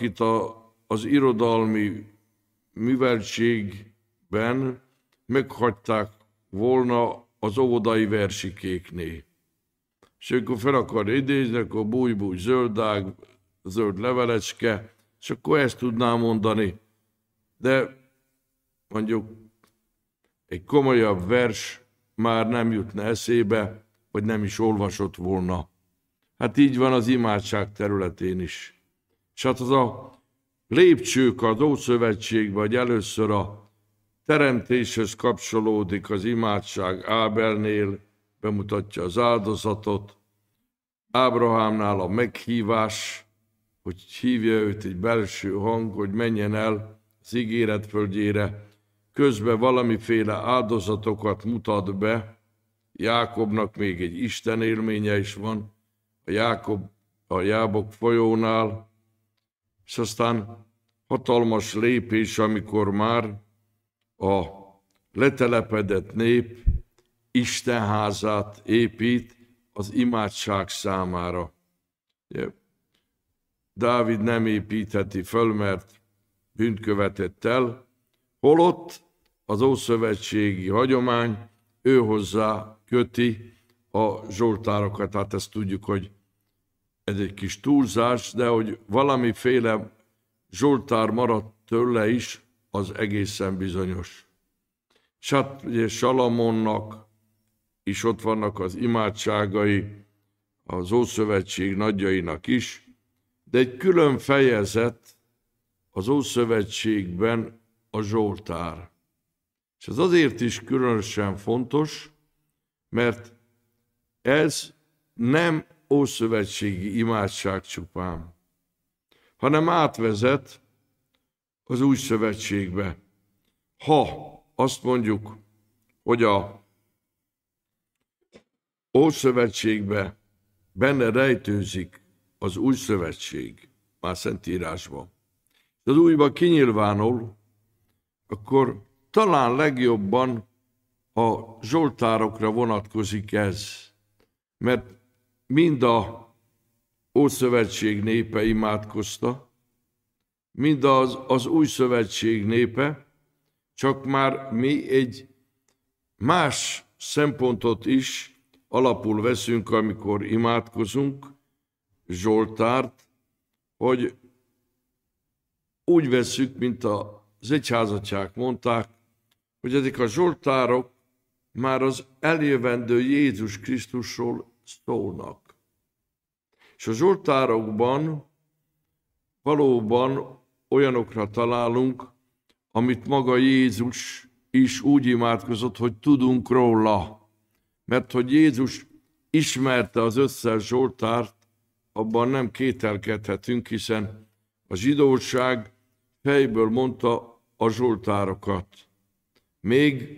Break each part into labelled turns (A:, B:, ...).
A: valakit az irodalmi műveltségben meghagyták volna az óvodai versikéknél. És akkor fel akar idézni, akkor búj-búj, zöldág, zöld levelecske, és akkor ezt tudnám mondani. De mondjuk egy komolyabb vers már nem jutna eszébe, vagy nem is olvasott volna. Hát így van az imádság területén is. És hát az a lépcsők az Ószövetségben, hogy először a teremtéshez kapcsolódik az imádság Ábelnél, bemutatja az áldozatot, Ábrahámnál a meghívás, hogy hívja őt egy belső hang, hogy menjen el az ígéret földjére, közben valamiféle áldozatokat mutat be, Jákobnak még egy Isten élménye is van, a Jábok folyónál, és aztán hatalmas lépés, amikor már a letelepedett nép Istenházát épít az imádság számára. Dávid nem építheti föl, mert bűnt követett el, holott az ószövetségi hagyomány ő hozzá köti a zsoltárokat. Hát ezt tudjuk, hogy ez egy kis túlzás, de hogy valamiféle zsoltár maradt tőle is, az egészen bizonyos. És hát ugye Salamonnak is ott vannak az imádságai, az Ószövetség nagyjainak is, de egy külön fejezet az Ószövetségben a zsoltár. És ez azért is különösen fontos, mert ez nem ószövetségi imádság csupán, hanem átvezet az új szövetségbe. Ha azt mondjuk, hogy a Ószövetségbe benne rejtőzik az új szövetség, már Szentírásban, az újba kinyilvánul, akkor talán legjobban a zsoltárokra vonatkozik ez, mert mind a Ószövetség népe imádkozta, mind az új szövetség népe, csak már mi egy más szempontot is alapul veszünk, amikor imádkozunk, zsoltárt, hogy úgy vesszük, mint az egyházatják mondták, hogy ezek a zsoltárok már az eljövendő Jézus Krisztusról szólnak. És a zsoltárokban valóban olyanokra találunk, amit maga Jézus is úgy imádkozott, hogy tudunk róla. Mert hogy Jézus ismerte az összes zsoltárt, abban nem kételkedhetünk, hiszen a zsidóság fejből mondta a zsoltárokat. Még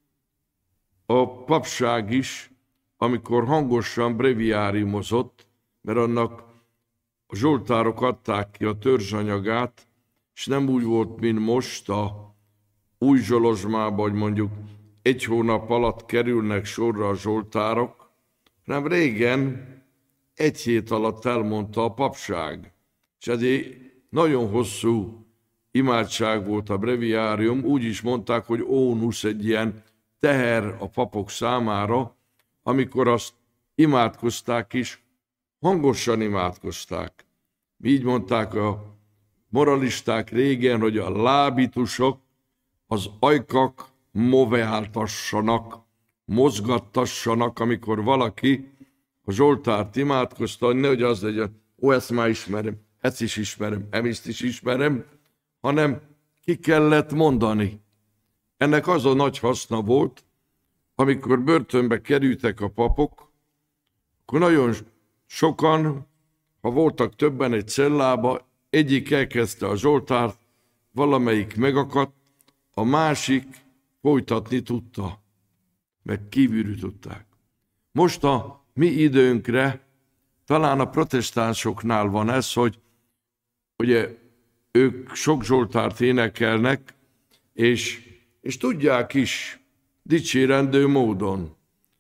A: a papság is, amikor hangosan breviáriumozott, mert annak a zsoltárok adták ki a törzsanyagát, és nem úgy volt, mint most a új zsolozsmában, hogy mondjuk egy hónap alatt kerülnek sorra a zsoltárok, hanem régen egy hét alatt elmondta a papság. És ezért nagyon hosszú imádság volt a breviárium, úgy is mondták, hogy ónusz, egy ilyen teher a papok számára, amikor azt imádkozták is, hangosan imádkozták. Így mondták a moralisták régen, hogy a lábitusok, az ajkak moveáltassanak, mozgattassanak, amikor valaki a zsoltárt imádkozta, hogy nehogy az legyen, ezt már ismerem, ezt is ismerem, ezt is ismerem, hanem ki kellett mondani. Ennek az a nagy haszna volt, amikor börtönbe kerültek a papok, akkor nagyon sokan, ha voltak többen egy cellába, egyik elkezdte a zsoltárt, valamelyik megakadt, a másik folytatni tudta, meg kívülről tudták. Most a mi időnkre talán a protestánsoknál van ez, hogy ugye ők sok zsoltárt énekelnek, és tudják is dicsérendő módon.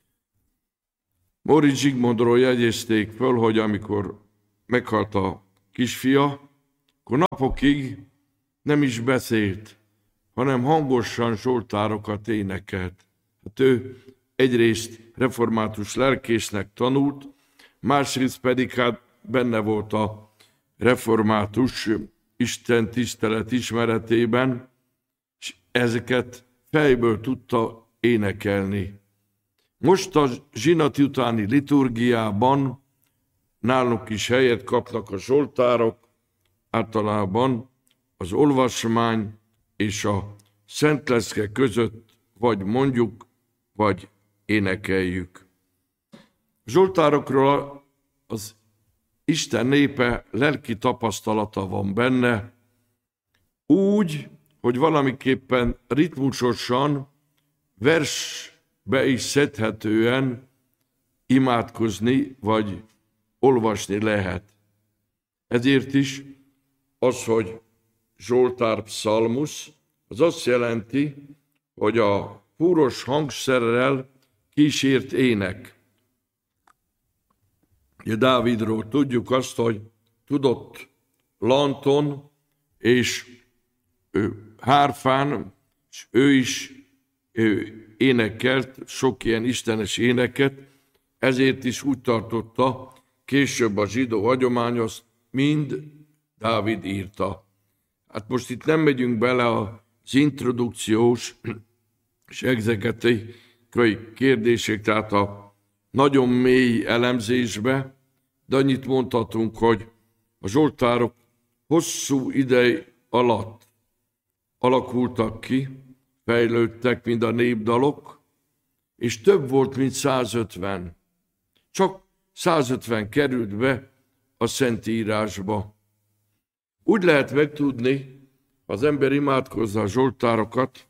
A: Móricz Zsigmondról jegyezték föl, hogy amikor meghalt a kisfia, akkor napokig nem is beszélt, hanem hangosan zsoltárokat énekelt. Hát ő egyrészt református lelkésznek tanult, másrészt pedig hát benne volt a református Isten tisztelet ismeretében, és ezeket fejből tudta énekelni. Most a zsinati utáni liturgiában nálunk is helyet kapnak a zsoltárok, általában az olvasmány és a szentleszke között vagy mondjuk, vagy énekeljük. Zsoltárokról az Isten népe lelki tapasztalata van benne, úgy, hogy valamiképpen ritmusosan, versbe is szedhetően imádkozni vagy olvasni lehet. Ezért is az, hogy zsoltár pszalmusz, az azt jelenti, hogy a húros hangszerrel kísért ének. Ugye Dávidról tudjuk azt, hogy tudott lanton és hárfán, és ő is énekelt sok ilyen istenes éneket, ezért is úgy tartotta később a zsidó hagyomány, azt mind Dávid írta. Hát most itt nem megyünk bele az introdukciós és egzegetikai kérdések, tehát a nagyon mély elemzésbe, de annyit mondhatunk, hogy a zsoltárok hosszú idej alatt alakultak ki, fejlődtek, mint a népdalok, és több volt, mint 150. Csak 150 került be a Szentírásba. Úgy lehet megtudni, ha az ember imádkozza a zsoltárokat,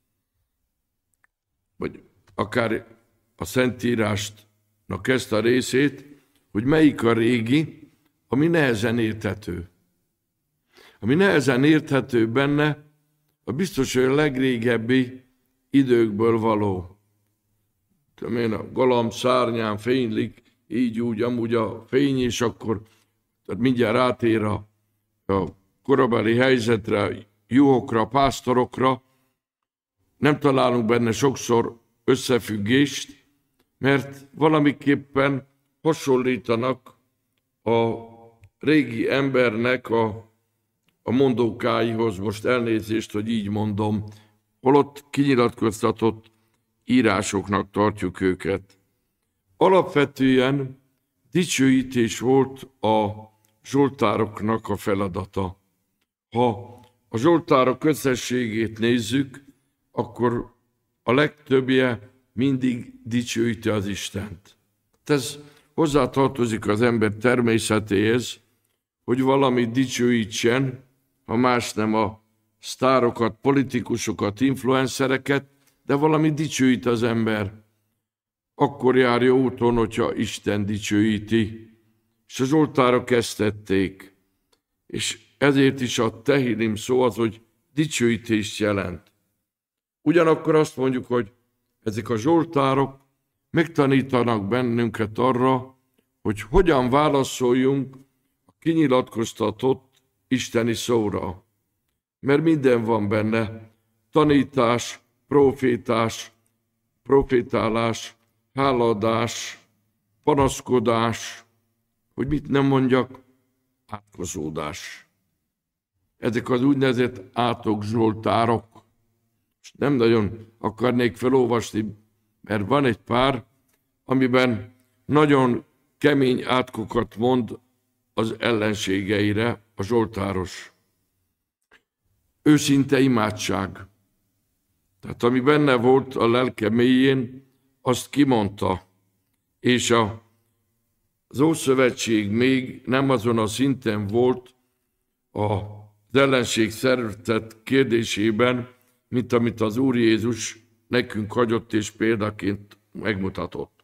A: vagy akár a Szentírásnak ezt a részét, hogy melyik a régi, ami nehezen érthető. Ami nehezen érthető benne, a biztos, hogy a legrégebbi időkből való. A galamb szárnyán fénylik, így úgy, amúgy a fény, és akkor tehát mindjárt rátér a korabeli helyzetre, juhokra, pásztorokra. Nem találunk benne sokszor összefüggést, mert valamiképpen hasonlítanak a régi embernek a mondókáihoz, most elnézést, hogy így mondom, holott kinyilatkoztatott írásoknak tartjuk őket. Alapvetően dicsőítés volt a zsoltároknak a feladata. Ha a zsoltárok összességét nézzük, akkor a legtöbbje mindig dicsőíti az Istent. Ez hozzátartozik az ember természetéhez, hogy valamit dicsőítsen, ha más nem a sztárokat, politikusokat, influencereket, de valami dicsőít az ember. Akkor jár jó úton, hogyha Isten dicsőíti. És a zsoltárok ezt tették. És ezért is a Tehillim szó az, hogy dicsőítést jelent. Ugyanakkor azt mondjuk, hogy ezek a zsoltárok megtanítanak bennünket arra, hogy hogyan válaszoljunk a kinyilatkoztatott isteni szóra. Mert minden van benne, tanítás, profétálás, hálaadás, panaszkodás, hogy mit nem mondjak, átkozódás. Ezek az úgynevezett átok zsoltárok. És nem nagyon akarnék felolvasni, mert van egy pár, amiben nagyon kemény átkokat mond az ellenségeire a zsoltáros. Őszinte imádság. Tehát ami benne volt a lelke mélyén, azt kimondta. És az Ószövetség még nem azon a szinten volt az ellenség szervezet kérdésében, mint amit az Úr Jézus nekünk hagyott és példaként megmutatott.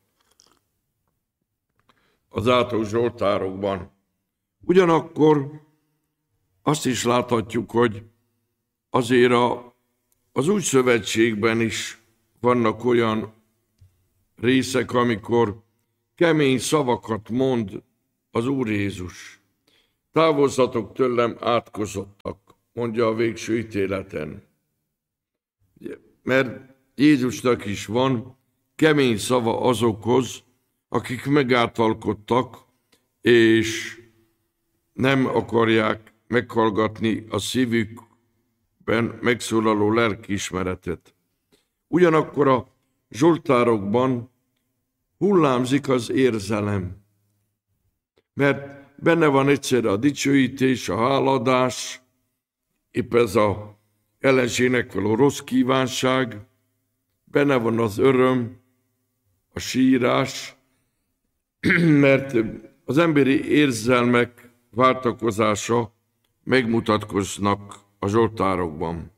A: Az átok zsoltárokban. Ugyanakkor azt is láthatjuk, hogy azért az Új Szövetségben is vannak olyan részek, amikor kemény szavakat mond az Úr Jézus. távozzatok tőlem átkozottak, mondja a végső ítéleten. Mert Jézusnak is van kemény szava azokhoz, akik megáltalkodtak, és nem akarják meghallgatni a szívükben megszólaló lelkiismeretet. Ugyanakkor a zsoltárokban hullámzik az érzelem, mert benne van egyszerre a dicsőítés, a háladás, épp ez a ellenségnek való rossz kívánság, benne van az öröm, a sírás, mert az emberi érzelmek váltakozása megmutatkoznak a zsoltárokban.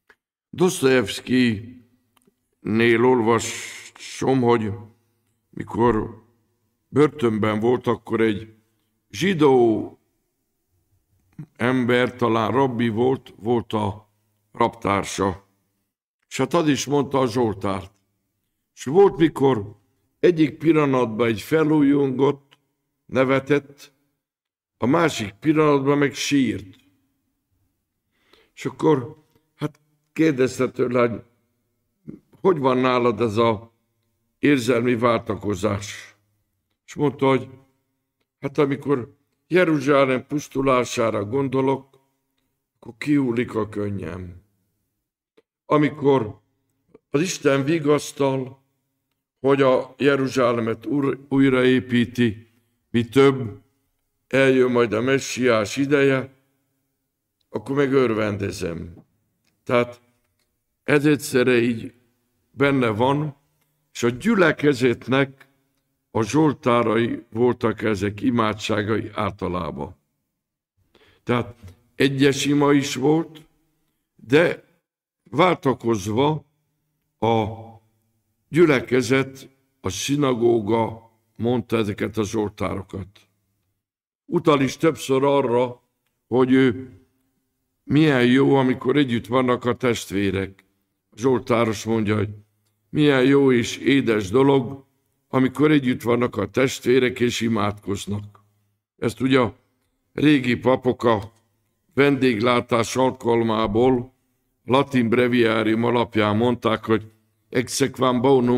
A: Dosztojevszkinél olvasom, hogy mikor börtönben volt, akkor egy zsidó ember, talán rabbi volt a rabtársa, és hát az is mondta a zsoltárt. És volt, mikor egyik pillanatban egy felújongott, nevetett, a másik pillanatban meg sírt. És akkor hát kérdezte tőle, hogy van nálad ez az érzelmi váltakozás? És mondta, hogy hát amikor Jeruzsálem pusztulására gondolok, akkor kiúlik a könnyem. Amikor az Isten vigasztal, hogy a Jeruzsálemet újraépíti, mi több, eljön majd a messiás ideje, akkor meg örvendezem. Tehát ez egyszerre így benne van, és a gyülekezetnek a zsoltárai voltak ezek, imádságai általában. Tehát egyes ima is volt, de váltakozva a gyülekezet, a szinagóga mondta ezeket a zsoltárokat. Utal is többször arra, hogy milyen jó, amikor együtt vannak a testvérek. A zsoltáros mondja, hogy milyen jó és édes dolog, amikor együtt vannak a testvérek és imádkoznak. Ezt ugye a régi papok a vendéglátás alkalmából latin breviárium alapján mondták, hogy exequam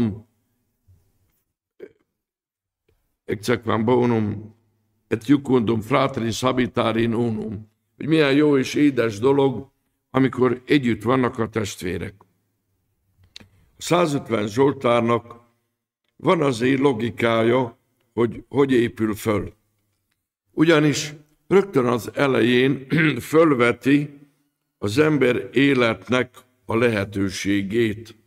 A: bonum et jucundum frateris habitare in unum. Hogy milyen jó és édes dolog, amikor együtt vannak a testvérek. A 150 zsoltárnak van azért logikája, hogy épül föl. Ugyanis rögtön az elején fölveti az ember életnek a lehetőségét.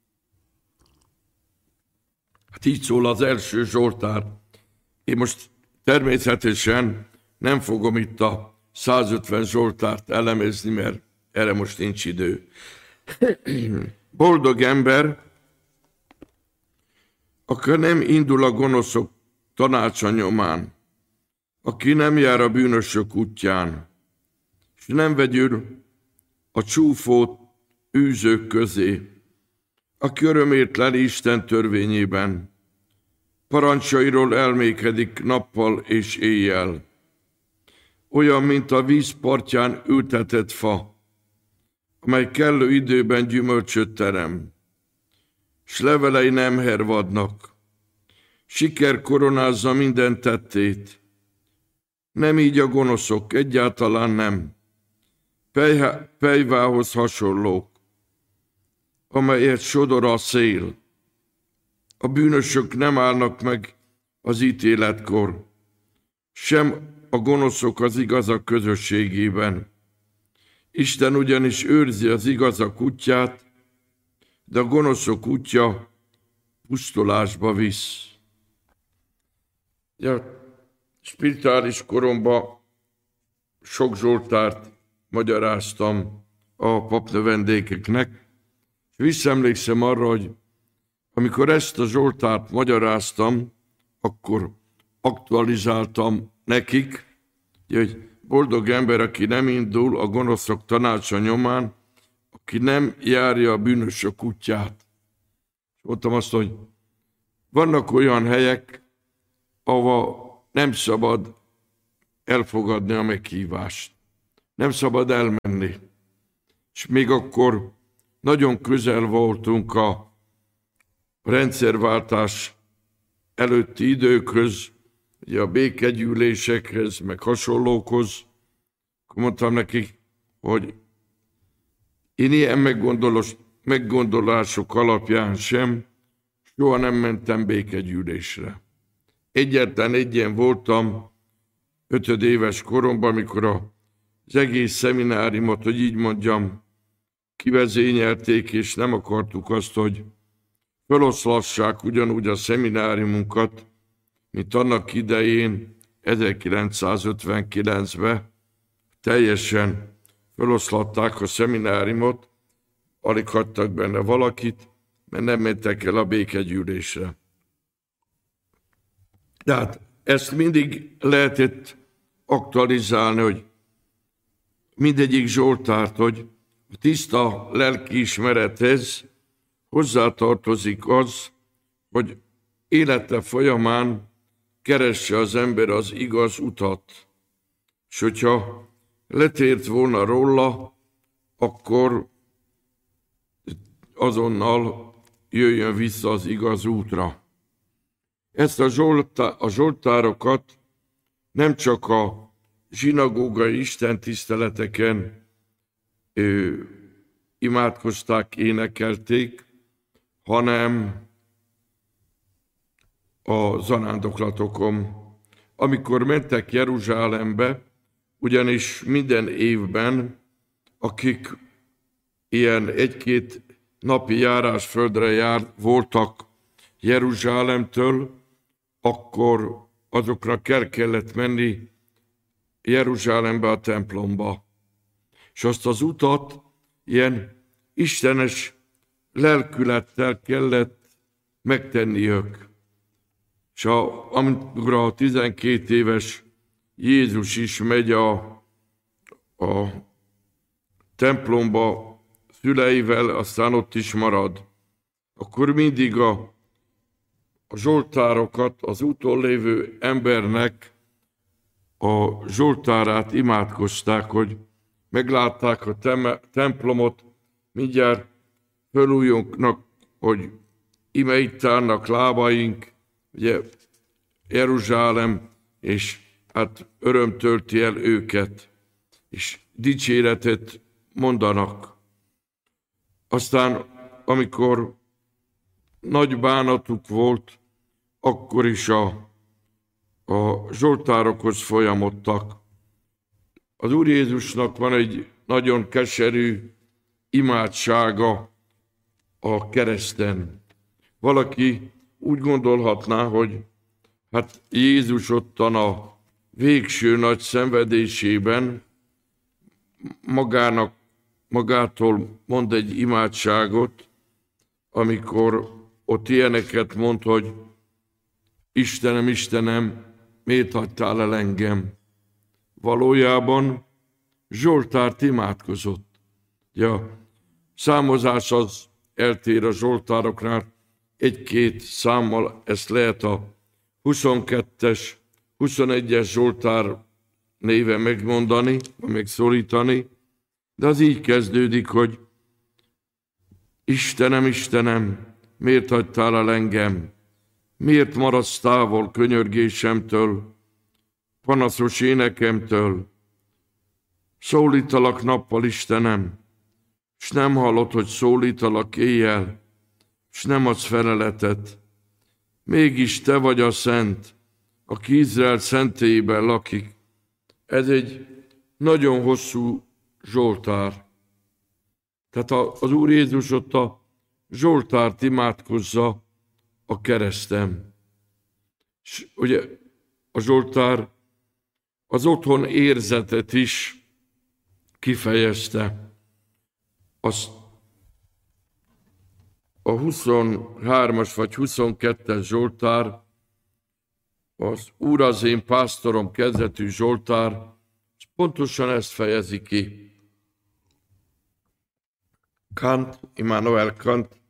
A: Hát így szól az első zsoltár. Én most természetesen nem fogom itt a 150 zsoltárt elemezni, mert erre most nincs idő. Boldog ember, aki nem indul a gonoszok tanácsa nyomán, aki nem jár a bűnösök útján, és nem vegyül a csúfót űzők közé, aki örömét leli Isten törvényében, parancsairól elmékedik nappal és éjjel, olyan, mint a víz partján ültetett fa, amely kellő időben gyümölcsöt terem, s levelei nem hervadnak. Siker koronázza minden tettét. Nem így a gonoszok, egyáltalán nem. Pejvához hasonlók, amelyet sodor a szél. A bűnösök nem állnak meg az ítéletkor, sem a gonoszok az igazak közösségében. Isten ugyanis őrzi az igazak útját, de a gonoszok útja pusztulásba visz. Spirituális koromban sok zsoltárt magyaráztam a papnövendékeknek, és visszaemlékszem arra, hogy amikor ezt a zsoltárt magyaráztam, akkor aktualizáltam nekik, hogy boldog ember, aki nem indul a gonoszok tanácsa nyomán, aki nem járja a bűnösök útját. És mondtam azt, hogy vannak olyan helyek, ahova nem szabad elfogadni a meghívást. Nem szabad elmenni. És még akkor nagyon közel voltunk a rendszerváltás előtti időkhöz, ugye a békegyűlésekhez, meg hasonlókhoz. Akkor mondtam nekik, hogy én ilyen meggondolások alapján sem soha nem mentem békegyűlésre. Egyáltalán egyen voltam 5 éves koromban, amikor az egész szemináriumot, hogy így mondjam, kivezényelték, és nem akartuk azt, hogy feloszlassák ugyanúgy a szemináriumunkat, mint annak idején 1959-ben teljesen feloszlatták a szemináriumot, alig hagytak benne valakit, mert nem mentek el a békegyűlésre. Tehát ezt mindig lehetett aktualizálni, hogy mindegyik zsoltárt, hogy a tiszta lelkiismerethez hozzátartozik az, hogy élete folyamán keresse az ember az igaz utat. És hogyha letért volna róla, akkor azonnal jöjjön vissza az igaz útra. Ezt a zsoltárokat nem csak a zsinagógai istentiszteleteken imádkozták, énekelték, hanem a zarándoklatokon. Amikor mentek Jeruzsálembe, ugyanis minden évben, akik ilyen 1-2 napi járásföldre voltak Jeruzsálemtől, akkor azokra kellett menni Jeruzsálembe a templomba. És azt az utat ilyen istenes lelkülettel kellett megtenniük. És amikor a 12 éves Jézus is megy a templomba szüleivel, aztán ott is marad, akkor mindig a zsoltárokat az úton lévő embernek a zsoltárát imádkozták, hogy meglátták a templomot, mindjárt fölújunknak, hogy ime itt állnak lábaink, ugye Jeruzsálem, és hát öröm tölti el őket, és dicséretet mondanak. Aztán, amikor nagy bánatuk volt, akkor is a zsoltárokhoz folyamodtak. Az Úr Jézusnak van egy nagyon keserű imádsága a kereszten. Valaki úgy gondolhatná, hogy hát Jézus ottan a végső nagy szenvedésében magától mond egy imádságot, amikor ott ilyeneket mond, hogy Istenem, Istenem, miért hagytál el engem? Valójában zsoltárt imádkozott. Ja, számozás az eltér a zsoltároknál, 1-2 számmal ezt lehet a 22-es, 21-es zsoltár néven megmondani, megszólítani, de az így kezdődik, hogy Istenem, Istenem, miért hagytál el engem? Miért maradsz távol könyörgésemtől, panaszos énekemtől? Szólítalak nappal, Istenem, s nem hallod, hogy szólítalak éjjel, s nem adsz feleletet. Mégis te vagy a szent, aki Izrael szentélyében lakik. Ez egy nagyon hosszú zsoltár. Tehát az Úr Jézus ott a zsoltárt imádkozza a kereszten. És ugye a zsoltár az otthon érzetet is kifejezte. Azt a 23-as vagy 22-es zsoltár, az Úr az én pásztorom kezdetű zsoltár, pontosan ezt fejezi ki. Kant, Immanuel Kant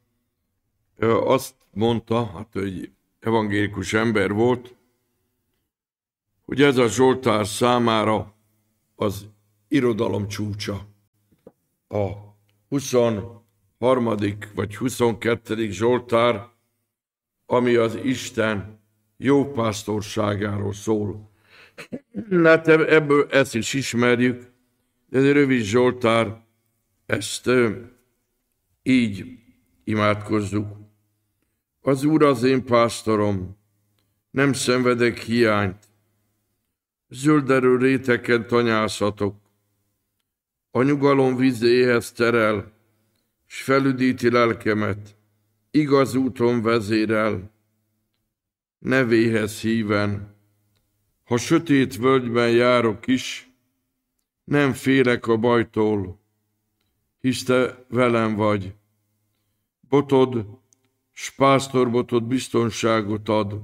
A: azt mondta, hát ő egy evangélikus ember volt, hogy ez a Zsoltár számára az irodalom csúcsa. A 23. vagy 22. Zsoltár, ami az Isten jó pásztorságáról szól. Hát ebből ezt is ismerjük, de ez egy rövid Zsoltár, ezt így imádkozzuk. Az Úr az én pásztorom, nem szenvedek hiányt, zölderő réteken tanyázhatok. A nyugalom vizéhez terel, s felüdíti lelkemet, igaz úton vezérel, nevéhez híven. Ha sötét völgyben járok is, nem félek a bajtól, hisz te velem vagy. Botod, s pásztorbotod biztonságot ad.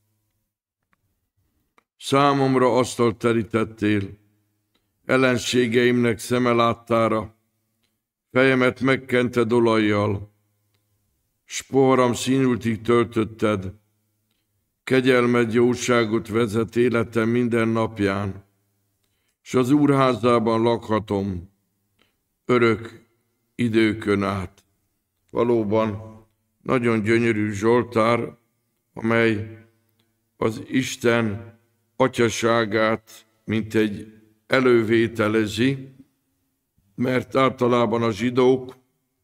A: Számomra asztalt terítettél, ellenségeimnek szeme láttára, fejemet megkented olajjal, s poharam színültig töltötted, kegyelmed jóságot vezet életem minden napján, s az Úr házában lakhatom örök időkön át. Valóban nagyon gyönyörű Zsoltár, amely az Isten atyaságát mint egy elővételezi, mert általában a zsidók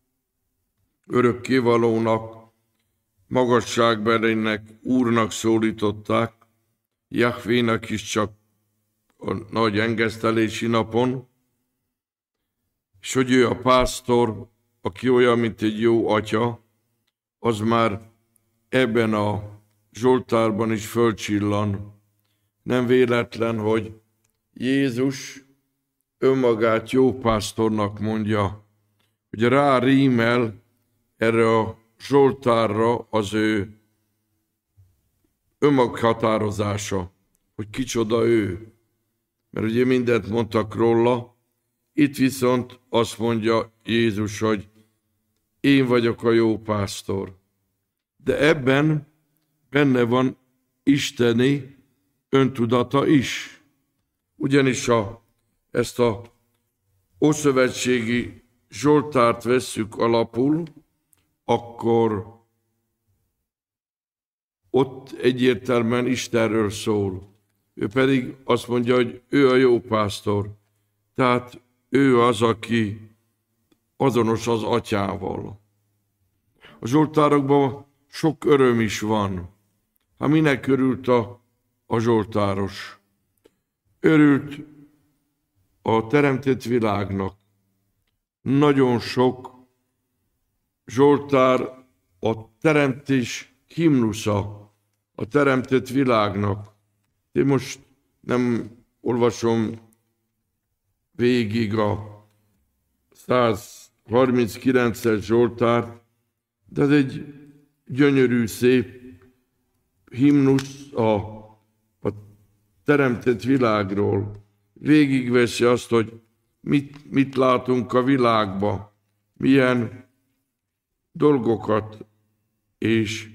A: örökkévalónak, magasságbelének, Úrnak szólították, Jahvénak is csak a nagy engesztelési napon, és hogy ő a pásztor, aki olyan, mint egy jó atya, az már ebben a Zsoltárban is fölcsillan. Nem véletlen, hogy Jézus önmagát jó pásztornak mondja, hogy rárímel erre a Zsoltárra az ő önmaghatározása, hogy kicsoda ő. Mert ugye mindent mondtak róla, itt viszont azt mondja Jézus, hogy én vagyok a jó pásztor. De ebben benne van isteni öntudata is. Ugyanis ezt a ószövetségi Zsoltárt vesszük alapul, akkor ott egyértelműen Istenről szól. Ő pedig azt mondja, hogy ő a jó pásztor. Tehát ő az, aki azonos az atyával. A Zsoltárokban sok öröm is van. Hát minek örült a zsoltáros? Örült a teremtett világnak. Nagyon sok Zsoltár a teremtés himnusza a teremtett világnak. Én most nem olvasom végig a 139-es Zsoltárt, de ez egy gyönyörű, szép himnusz a teremtett világról. Végigveszi azt, hogy mit látunk a világba, milyen dolgokat, és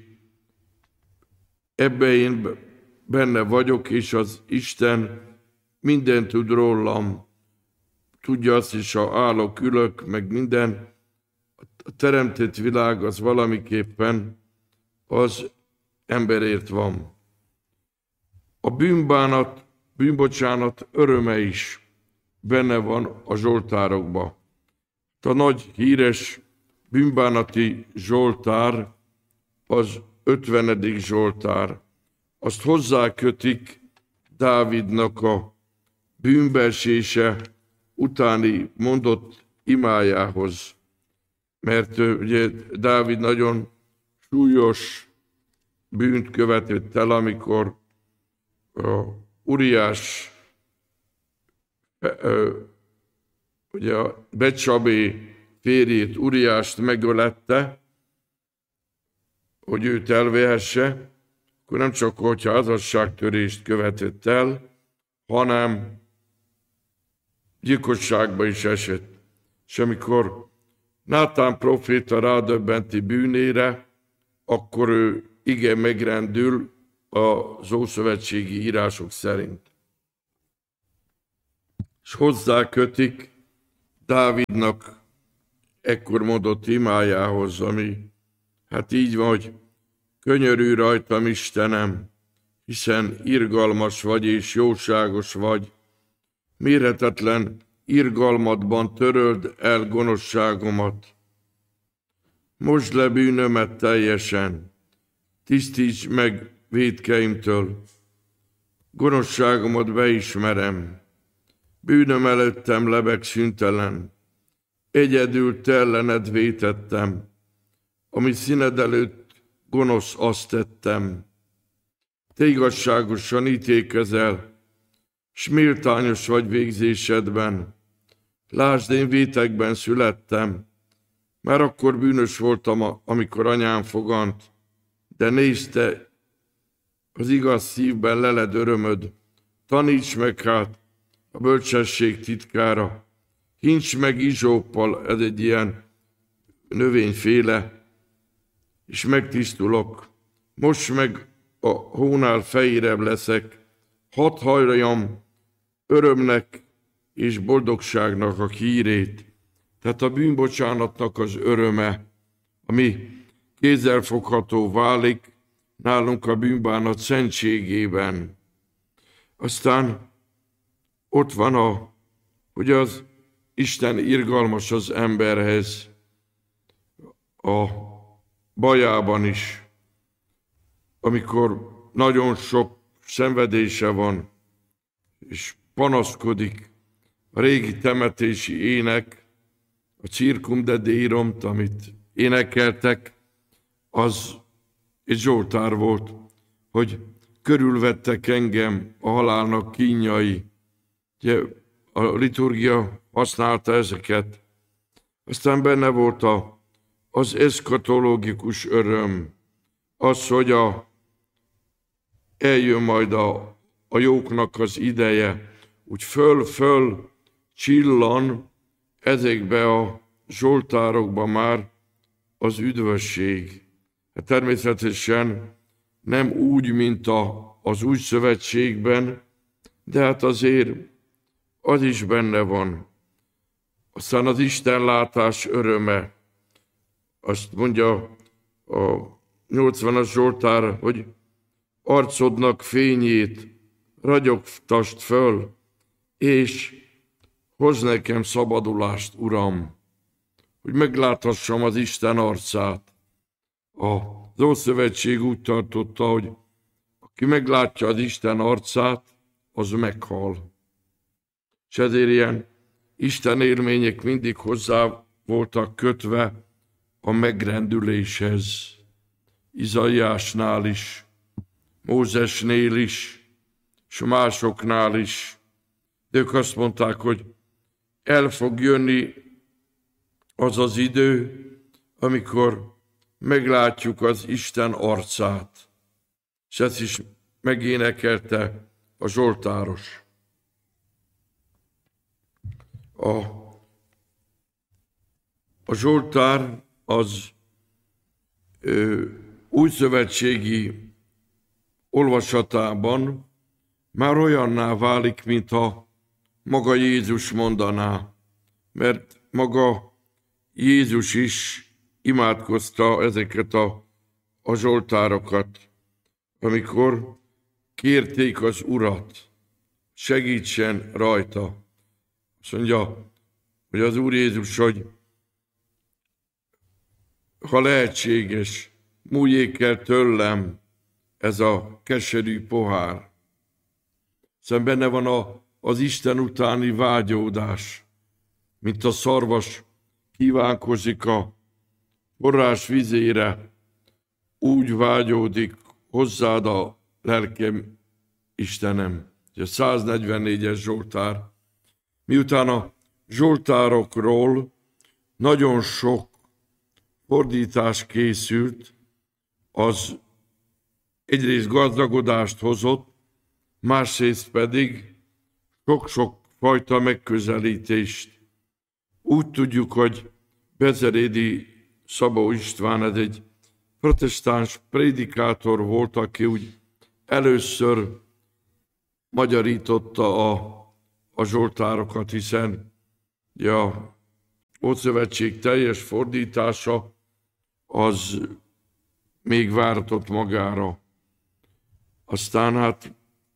A: ebben én benne vagyok, és az Isten mindent tud rólam. Tudja azt is, ha állok, ülök, meg minden. A teremtett világ az valamiképpen az emberért van. A bűnbocsánat öröme is benne van a zsoltárokban. A nagy híres bűnbánati zsoltár az 50. zsoltár. Azt hozzákötik Dávidnak a bűnbeesése utáni mondott imájához. Mert ugye Dávid nagyon súlyos bűnt követett el, amikor Uriás, ugye a Becsabé férjét, Uriást megölette, hogy őt elvehesse, akkor nem csak, hogyha házasságtörést követett el, hanem gyilkosságba is esett. És amikor Nátán proféta rádöbbenti bűnére, akkor ő igen megrendül az ószövetségi írások szerint. és hozzá kötik Dávidnak ekkor mondott imájához, ami hát így van, hogy könyörülj rajtam, Istenem, hiszen irgalmas vagy és jóságos vagy. Mérhetetlen irgalmadban töröld el gonoszságomat. Mosd le bűnömet teljesen, tisztíts meg vétkeimtől. Gonoszságomat beismerem, bűnöm előttem lebeg szüntelen. Egyedül te ellened vétettem, ami színed előtt gonosz azt tettem. Te igazságosan ítélkezel, s méltányos vagy végzésedben. Lásd, én vétekben születtem, már akkor bűnös voltam, amikor anyám fogant, de nézd, te az igaz szívben leled örömöd. Taníts meg hát a bölcsesség titkára, hints meg izsóppal, ez egy ilyen növényféle, és megtisztulok. Most meg a hónál fejérebb leszek, hadd halljam örömnek és boldogságnak a hírét. Tehát a bűnbocsánatnak az öröme, ami kézzelfogható válik nálunk a bűnbánat szentségében. Aztán ott van hogy az Isten irgalmas az emberhez a bajában is, amikor nagyon sok szenvedése van, és panaszkodik. A régi temetési ének, a Circum de Deiromt, amit énekeltek, az egy zsoltár volt, hogy körülvettek engem a halálnak kínjai. Ugye a liturgia használta ezeket. Aztán benne volt az eszkatológikus öröm, az, hogy eljön majd a jóknak az ideje, úgy föl csillan ezekbe a zsoltárokba már az üdvösség. Természetesen nem úgy, mint az új szövetségben, de hát azért az is benne van. Aztán az istenlátás öröme. Azt mondja a 80-as Zsoltár, hogy arcodnak fényét ragyogtasd föl, és hozz nekem szabadulást, Uram, hogy megláthassam az Isten arcát. Az Ószövetség úgy tartotta, hogy aki meglátja az Isten arcát, az meghal. És ezért ilyen Isten élmények mindig hozzá voltak kötve a megrendüléshez. Izaiásnál is, Mózesnél is, és másoknál is. De ők azt mondták, hogy el fog jönni az az idő, amikor meglátjuk az Isten arcát. És ezt is megénekelte a zsoltáros. A zsoltár az újszövetségi olvasatában már olyanná válik, mintha maga Jézus mondaná, mert maga Jézus is imádkozta ezeket a zsoltárokat, amikor kérték az Urat, segítsen rajta. Azt mondja, hogy az Úr Jézus, hogy ha lehetséges, múljék el tőlem ez a keserű pohár. Szóval benne van az Isten utáni vágyódás, mint a szarvas kívánkozik a forrás vizére, úgy vágyódik hozzád a lelkem, Istenem. A 144-es Zsoltár. Miután a zsoltárokról nagyon sok fordítás készült, az egyrészt gazdagodást hozott, másrészt pedig sok-sok fajta megközelítést. Úgy tudjuk, hogy Bezerédi Szabó István, ez egy protestáns prédikátor volt, aki úgy először magyarította a a zsoltárokat, hiszen a Ószövetség teljes fordítása az még váratott magára. Aztán hát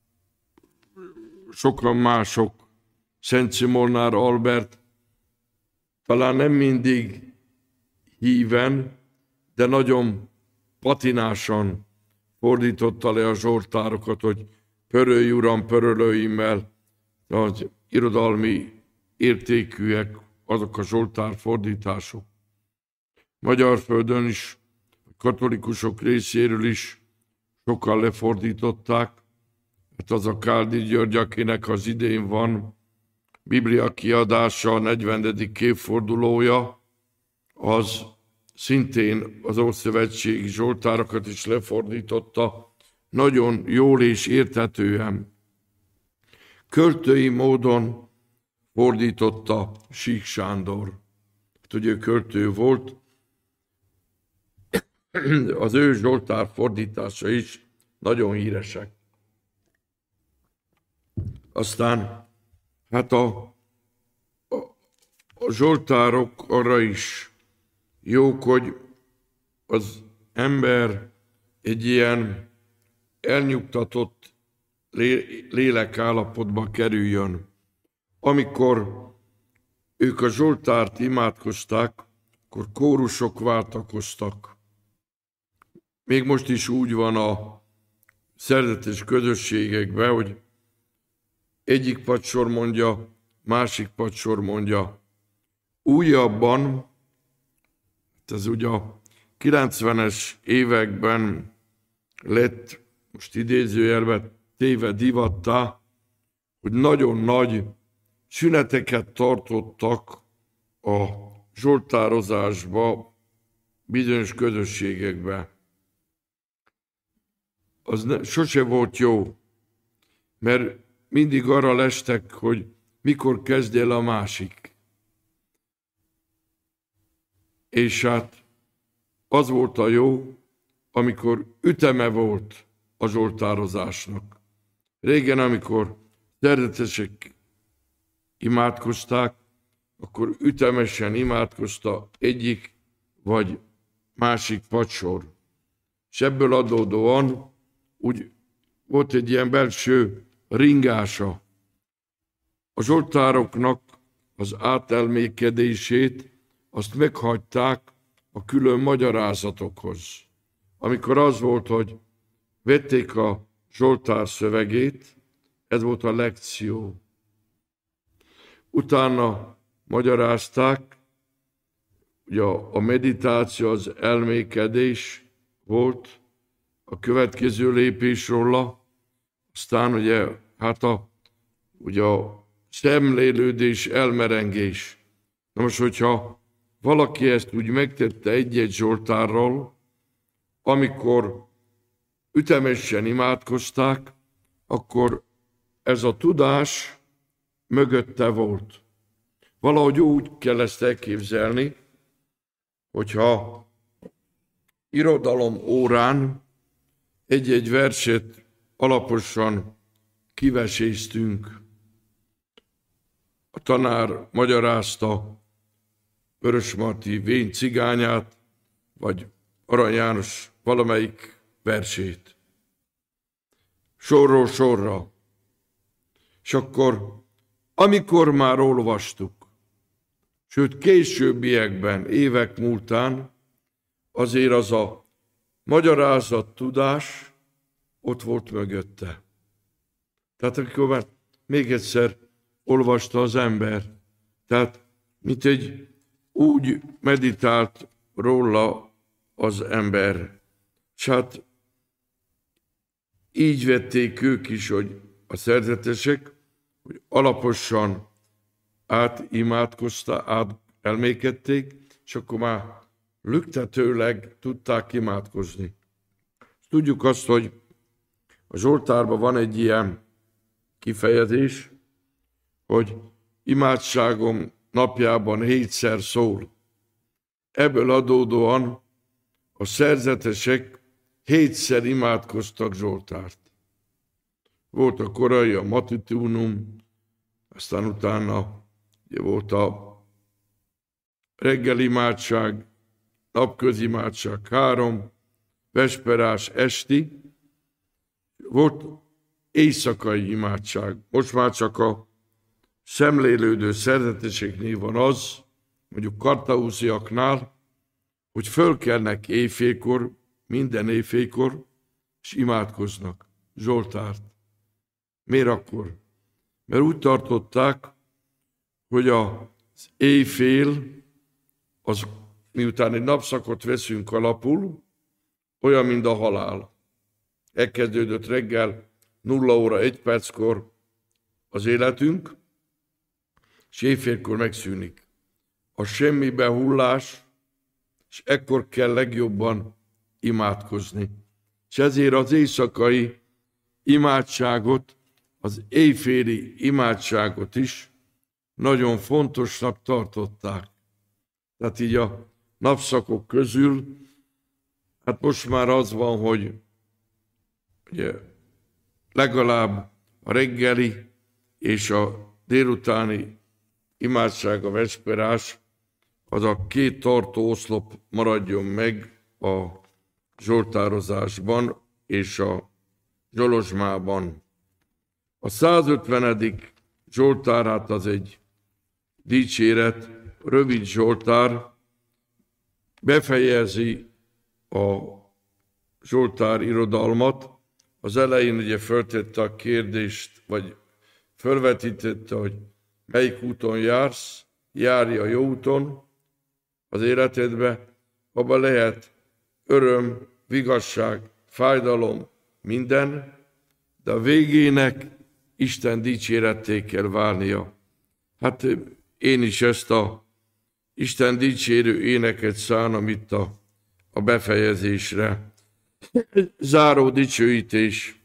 A: sokan mások, Szent Szimolnár Albert talán nem mindig híven, de nagyon patinásan fordította le a zsoltárokat, hogy pörölj, Uram, pörölőimmel, az irodalmi értékűek azok a zsoltár fordítások. Magyar földön is, a katolikusok részéről is sokan lefordították, hát az a Káldi György, akinek az idén van Biblia kiadása, a 40. évfordulója, az szintén az Ószövetségi zsoltárokat is lefordította, nagyon jól és érthetően. Költői módon fordította Sík Sándor. Hát, hogy ő költő volt, az ő zsoltár fordítása is nagyon híresek. Aztán hát a zsoltárok arra is jók, hogy az ember egy ilyen elnyugtatott lélekállapotba kerüljön. Amikor ők a zsoltárt imádkozták, akkor kórusok váltakoztak. Még most is úgy van a szerzetes közösségekben, hogy egyik padsor mondja, másik padsor mondja. Újabban, ez ugye a 90-es években lett, most idézőjelben téve divattá, hogy nagyon nagy szüneteket tartottak a zsoltározásba bizonyos közösségekben. Az sose volt jó, mert mindig arra lestek, hogy mikor kezd el a másik. És hát az volt a jó, amikor üteme volt a zsoltározásnak. Régen, amikor szerzetesek imádkozták, akkor ütemesen imádkozta egyik vagy másik padsor. És ebből adódóan úgy volt egy ilyen belső ringása. A zsoltároknak az átelmékedését azt meghagyták a külön magyarázatokhoz. Amikor az volt, hogy vették a zsoltár szövegét, ez volt a lekció. Utána magyarázták, ugye a meditáció, az elmékedés volt, a következő lépés róla, aztán ugye, hát ugye a szemlélődés, elmerengés. Na most, hogyha valaki ezt úgy megtette egy-egy zsoltárral, amikor ütemesen imádkozták, akkor ez a tudás mögötte volt. Valahogy úgy kell ezt elképzelni, hogyha irodalom órán egy-egy verset alaposan kiveséztünk. A tanár magyarázta Vörösmarty Vén cigányát, vagy Arany János valamelyik versét. Sorról sorra. És akkor, amikor már olvastuk, sőt későbbiekben, évek múltán, azért az a magyarázat, tudás ott volt mögötte. Tehát akkor már még egyszer olvasta az ember. Tehát, mint egy úgy meditált róla az ember. És hát így vették ők is, hogy a szerzetesek, hogy alaposan elmékedték, és akkor már lüktetőleg tudták imádkozni. Tudjuk azt, hogy a zsoltárban van egy ilyen kifejezés, hogy imádságom napjában 7-szer szól. Ebből adódóan a szerzetesek 7-szer imádkoztak zsoltárt. Volt a korai, a matutinum, Aztán utána ugye volt a reggeli imádság, napközi imádság 3, vesperás, esti, volt éjszakai imádság. Most már csak a szemlélődő szerzeteseknél van az, mondjuk kartauziaknál, hogy fölkelnek éjfélkor, minden éjfélkor, és imádkoznak Zsoltárt. Miért akkor? Mert úgy tartották, hogy az éjfél, az, miután egy napszakot veszünk alapul, olyan, mint a halál. Elkezdődött reggel 0 óra 1 perckor az életünk, és éjfélkor megszűnik. A semmibe hullás, és ekkor kell legjobban imádkozni. És ezért az éjszakai imádságot, az éjféli imádságot is nagyon fontosnak tartották. Tehát így a napszakok közül, hát most már az van, hogy ugye, legalább a reggeli és a délutáni imádság, a vesperás, az a 2 tartó oszlop maradjon meg a zsoltározásban és a zsolozsmában. A 150. zsoltár, hát az egy dicséret, rövid zsoltár, befejezi a zsoltár irodalmat. Az elején ugye föltette a kérdést, vagy fölvetítette, hogy melyik úton jársz, járj a jó úton az életedbe, abban lehet öröm, vigasság, fájdalom, minden, de a végének Isten dicséretté kell válnia. Hát én is ezt a Isten dicsérő éneket szánom itt a befejezésre. Záró dicsőítés.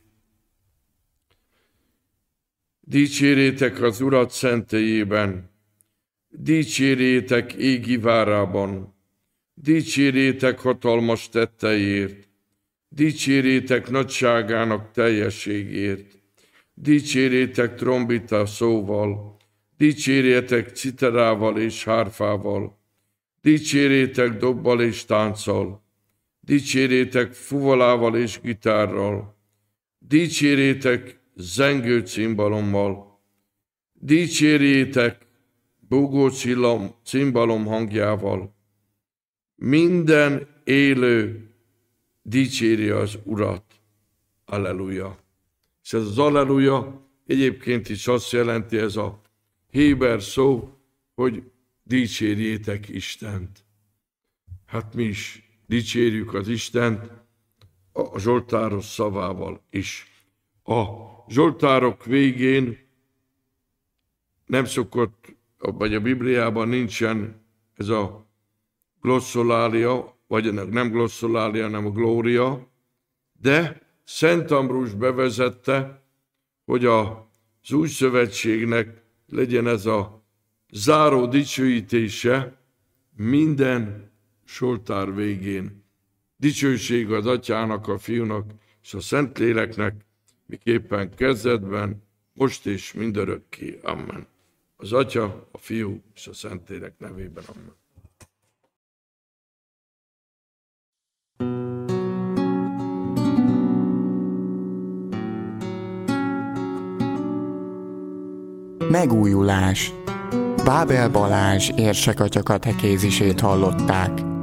A: Dicsérjétek az Urat szentélyében, dicsérjétek égi várában, dicsérjétek hatalmas tetteiért, dicsérjétek nagyságának teljességért, dicsérjétek trombita szóval, dicsérjétek citerával és hárfával, dicsérjétek dobbal és tánccal, dicsérjétek fuvolával és gitárral, dicsérjétek zengő cimbalommal, dicsérjétek búgó cimbalom hangjával. Minden élő dicsérje az Urat. Alleluja. És ez az alleluja egyébként is azt jelenti, ez a héber szó, hogy dicsérjétek Istent. Hát mi is dicsérjük az Istent a zsoltáros szavával is. A zsoltárok végén nem szokott, vagy a Bibliában nincsen ez a glosszolália, vagy nem glosszolália, hanem a glória, de Szent Ambrus bevezette, hogy az új szövetségnek legyen ez a záró dicsőítése minden zsoltár végén. Dicsőség az Atyának, a Fiúnak és a Szentléleknek, miképpen kezdetben, most és mindörökké. Amen. Az Atya, a Fiú és a Szentlélek nevében. Amen.
B: Megújulás. Bábel Balázs érsekatya katekézisét hallották.